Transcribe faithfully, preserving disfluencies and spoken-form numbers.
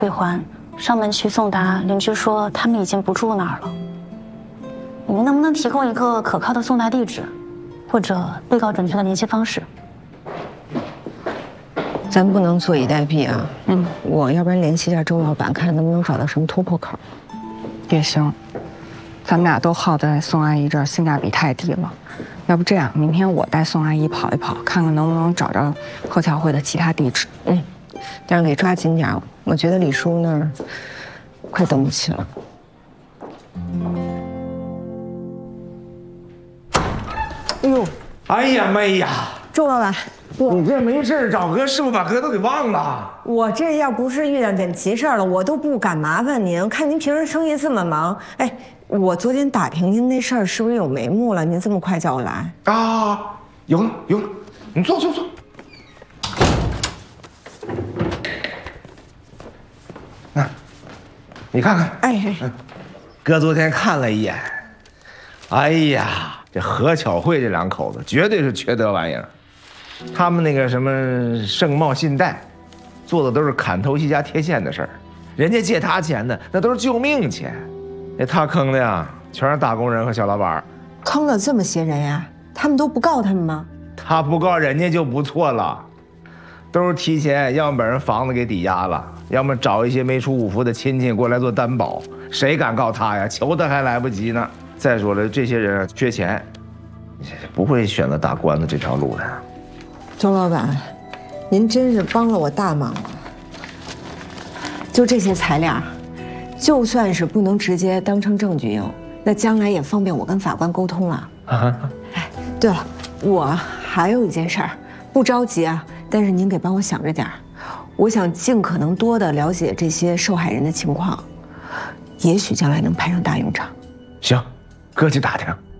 桂环，上门去送达，邻居说他们已经不住那儿了。你们能不能提供一个可靠的送达地址，或者被告准确的联系方式？ 咱不能坐以待毙啊！嗯，我要不然联系一下周老板，看能不能找到什么突破口。 也行，咱们俩都耗在宋阿姨这儿，性价比太低了。要不这样，明天我带宋阿姨跑一跑，看看能不能找着贺侨汇的其他地址。 嗯，但是得抓紧点，我觉得李叔那儿快等不起了。 哎呦，哎呀妹呀！ 周老板， 你这没事找哥，是不是把哥都给忘了？ 我这要不是遇到点急事儿了，我都不敢麻烦您。看您平时生意这么忙，哎，我昨天打听您那事儿是不是有眉目了？您这么快叫我来啊？有了有了，你坐坐坐。那、啊，你看看， 哎， 嗯，哥昨天看了一眼，哎呀，这何巧慧这两口子绝对是缺德玩意儿。他们那个什么盛茂信贷，做的都是砍头息加贴现的事儿，人家借他钱的那都是救命钱，那他坑的呀，全是打工人和小老板。 坑了这么些人呀？他们都不告他们吗？ 他不告人家就不错了，都是提前，要么把人房子给抵押了，要么找一些没出五福的亲戚过来做担保，谁敢告他呀？求他还来不及呢。再说了，这些人缺钱，不会选择打官司这条路的。 周老板，您真是帮了我大忙了。就这些材料，就算是不能直接当成证据用，那将来也方便我跟法官沟通了。啊，哎，对了，我还有一件事儿，不着急啊，但是您得帮我想着点儿。我想尽可能多的了解这些受害人的情况，也许将来能派上大用场。 行，哥去打听。